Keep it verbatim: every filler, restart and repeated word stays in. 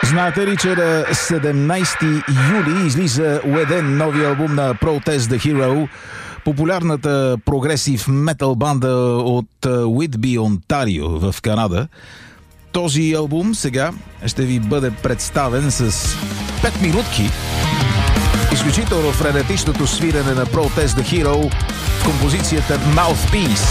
Знаете ли, че на седемнайсети юли излиза уеден новия албум на Protest the Hero, популярната прогресив метал банда от Уитби, Онтарио в Канада. Този албум сега ще ви бъде представен с пет минутки. Изключително френетичното свирене на Protest the Hero в композицията Mouthpiece.